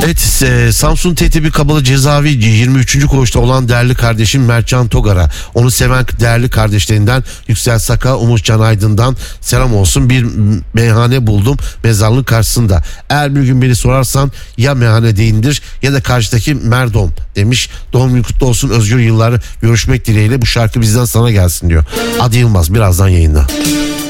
Evet, Samsun Tetebi Kabalı Cezaevi 23. koğuşta olan değerli kardeşim Mertcan Togar'a, onu seven değerli kardeşlerinden Yüksel Saka, Umut Can Aydın'dan selam olsun. Bir meyhane buldum mezarlığın karşısında. Eğer bir gün beni sorarsan ya meyhane indir ya da karşıdaki Merdom demiş. Doğum günü kutlu olsun, özgür yılları, görüşmek dileğiyle. Bu şarkı bizden sana gelsin diyor. Adi Yılmaz birazdan yayında.